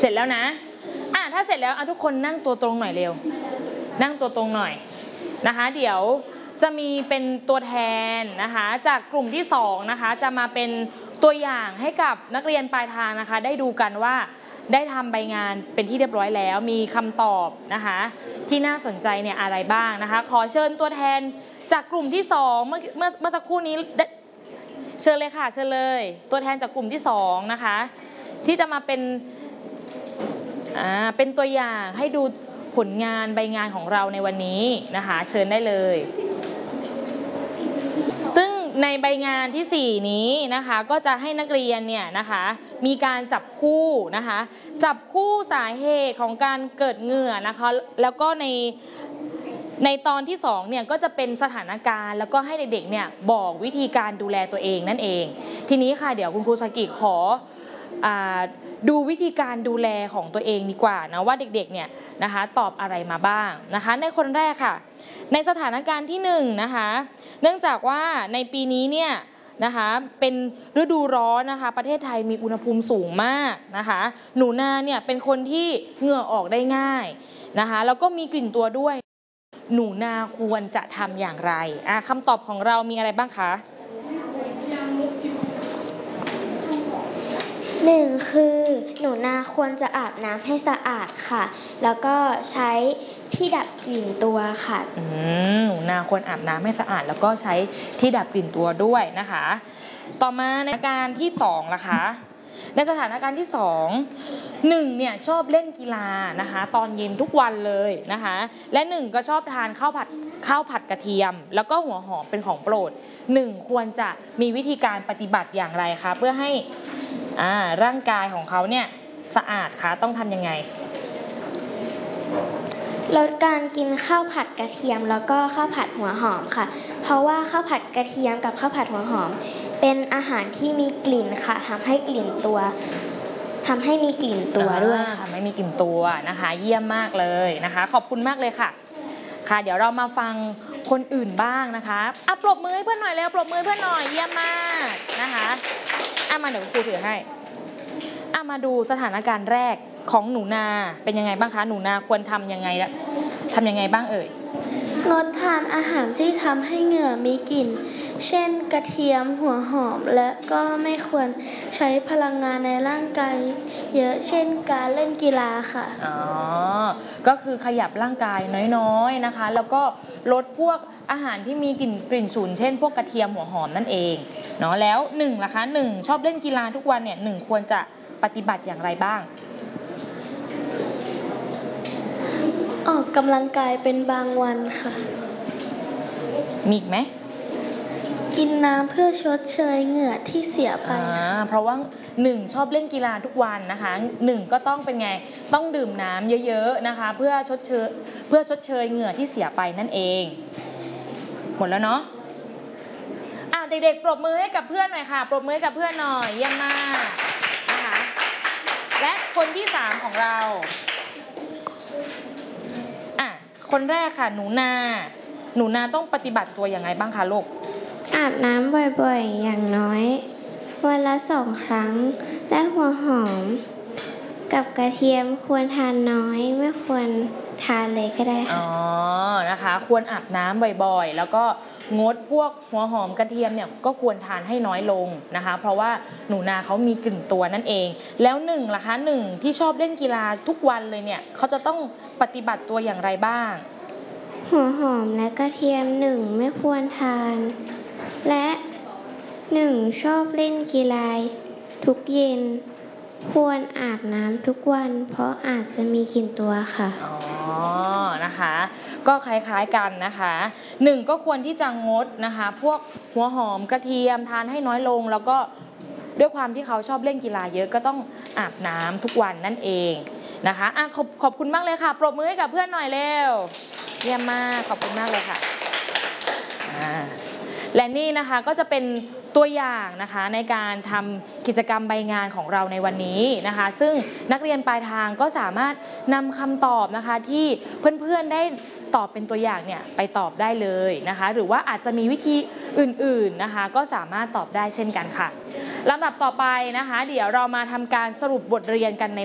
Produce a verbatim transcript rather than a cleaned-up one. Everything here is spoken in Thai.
เสร็จแล้วนะอ่ะถ้าเสร็จแล้วเอาทุกคนนั่งตัวตรงหน่อยเร็วนั่งตัวตรงหน่อยนะคะเดี๋ยวจะมีเป็นตัวแทนนะคะจากกลุ่มที่สองนะคะจะมาเป็นตัวอย่างให้กับนักเรียนปลายทางนะคะได้ดูกันว่าได้ทำใบงานเป็นที่เรียบร้อยแล้วมีคำตอบนะคะที่น่าสนใจเนี่ยอะไรบ้างนะคะขอเชิญตัวแทนจากกลุ่มที่สองเมื่อเมื่อเมื่อสักครู่นี้เชิญเลยค่ะเชิญเลยตัวแทนจากกลุ่มที่สองนะคะที่จะมาเป็นอ่าเป็นตัวอย่างให้ดูผลงานใบงานของเราในวันนี้นะคะเชิญได้เลยซึ่งในใบงานที่สี่นี้นะคะก็จะให้นักเรียนเนี่ยนะคะมีการจับคู่นะคะจับคู่สาเหตุของการเกิดเหงื่อนะคะแล้วก็ในในตอนที่สองเนี่ยก็จะเป็นสถานการณ์แล้วก็ให้เด็กๆเนี่ยบอกวิธีการดูแลตัวเองนั่นเองทีนี้ค่ะเดี๋ยวคุณครูสกิขออ่าดูวิธีการดูแลของตัวเองดีกว่านะว่าเด็กๆเนี่ยนะคะตอบอะไรมาบ้างนะคะในคนแรกค่ะในสถานการณ์ที่หนึ่งนะคะเนื่องจากว่าในปีนี้เนี่ยนะคะเป็นฤดูร้อนนะคะประเทศไทยมีอุณหภูมิสูงมากนะคะหนูนาเนี่ยเป็นคนที่เหงื่อออกได้ง่ายนะคะแล้วก็มีกลิ่นตัวด้วยหนูนาควรจะทำอย่างไรอ่ะคำตอบของเรามีอะไรบ้างคะหนึ่งคือหนูนาควรจะอาบน้ำให้สะอาดค่ะแล้วก็ใช้ที่ดับกลิ่นตัวค่ะอืมหนูนาควรอาบน้ำให้สะอาดแล้วก็ใช้ที่ดับกลิ่นตัวด้วยนะคะต่อมาในสถานการณ์ที่สองล่ะคะในสถานการณ์ที่สองหนึ่งเนี่ยชอบเล่นกีฬานะคะตอนเย็นทุกวันเลยนะคะและหนึ่งก็ชอบทานข้าวผัดข้าวผัดกระเทียมแล้วก็หัวหอมเป็นของโปรดหนึ่งควรจะมีวิธีการปฏิบัติอย่างไรคะเพื่อให้อ่าร่างกายของเขาเนี่ยสะอาดคะต้องทำยังไงลดการกินข้าวผัดกระเทียมแล้วก็ข้าวผัดหัวหอมค่ะเพราะว่าข้าวผัดกระเทียมกับข้าวผัดหัวหอมเป็นอาหารที่มีกลิ่นค่ะทำให้กลิ่นตัวทำให้มีกลิ่นตัวด้วยค่ะทำให้มีกลิ่นตัวนะคะเยี่ยมมากเลยนะคะขอบคุณมากเลยค่ะค่ะเดี๋ยวเรามาฟังคนอื่นบ้างนะคะอ่ะปรบมือให้เพื่อนหน่อยแล้วปรบมือเพื่อนหน่อยเยี่ยมมากนะคะอ่ะมาเดี๋ยวครูถือให้อ่ะมาดูสถานการณ์แรกของหนูนาเป็นยังไงบ้างคะหนูนาควรทำยังไงละทำยังไงบ้างเอ่ยงดทานอาหารที่ทำให้เหงื่อมีกลิ่นเช่นกระเทียมหัวหอมและก็ไม่ควรใช้พลังงานในร่างกายเยอะเช่นการเล่นกีฬาค่ะอ๋อก็คือขยับร่างกายน้อยๆนะคะแล้วก็ลดพวกอาหารที่มีกลิ่นกลิ่นฉุนเช่นพวกกระเทียมหัวหอมนั่นเองเนาะแล้วหนึ่งล่ะคะหนึ่งชอบเล่นกีฬาทุกวันเนี่ยหนึ่งควรจะปฏิบัติอย่างไรบ้างออกกำลังกายเป็นบางวันค่ะมีอีกไหมกินน้ำเพื่อชดเชยเหงื่อที่เสียไปเพราะว่าหนึ่งชอบเล่นกีฬาทุกวันนะคะหนึ่งก็ต้องเป็นไงต้องดื่มน้ำเยอะๆนะคะเพื่อชดเชยเพื่อชดเชยเหงื่อที่เสียไปนั่นเองหมดแล้วเนาะอ้าวเด็กๆปรบมือให้กับเพื่อนหน่อยค่ะปรบมือให้กับเพื่อนหน่อยเยี่ยมมากนะคะและคนที่สามของเราอ่ะคนแรกค่ะหนูนาหนูนาต้องปฏิบัติตัวยังไงบ้างคะลูกอาบน้ำบ่อยๆอย่างน้อยวันละสองครั้งและหัวหอมกับกระเทียมควรทานน้อยไม่ควรทานเลยก็ได้ค่ะอ๋อนะคะควรอาบน้ำบ่อยๆแล้วก็งดพวกหัวหอมกระเทียมเนี่ยก็ควรทานให้น้อยลงนะคะเพราะว่าหนูนาเขามีกลิ่นตัวนั่นเองแล้วหนึ่งล่ะคะหนึ่งที่ชอบเล่นกีฬาทุกวันเลยเนี่ยเขาจะต้องปฏิบัติตัวอย่างไรบ้างหัวหอมและกระเทียมหนึ่งไม่ควรทานและหนึ่งชอบเล่นกีฬาทุกเย็นควรอาบน้ำทุกวันเพราะอาจจะมีกลิ่นตัวค่ะอ๋อนะคะก็คล้ายๆกันนะคะหนึ่งก็ควรที่จะงดนะคะพวกหัวหอมกระเทียมทานให้น้อยลงแล้วก็ด้วยความที่เขาชอบเล่นกีฬาเยอะก็ต้องอาบน้ำทุกวันนั่นเองนะคะอ่ะขอบขอบคุณมากเลยค่ะปรบมือให้กับเพื่อนหน่อยเร็วเยี่ยมมากขอบคุณมากเลยค่ะอ่าและนี่นะคะก็จะเป็นตัวอย่างนะคะในการทำกิจกรรมใบงานของเราในวันนี้นะคะซึ่งนักเรียนปลายทางก็สามารถนำคำตอบนะคะที่เพื่อนๆได้ตอบเป็นตัวอย่างเนี่ยไปตอบได้เลยนะคะหรือว่าอาจจะมีวิธีอื่นๆนะคะก็สามารถตอบได้เช่นกันค่ะลำดับต่อไปนะคะเดี๋ยวเรามาทำการสรุปบทเรียนกันใน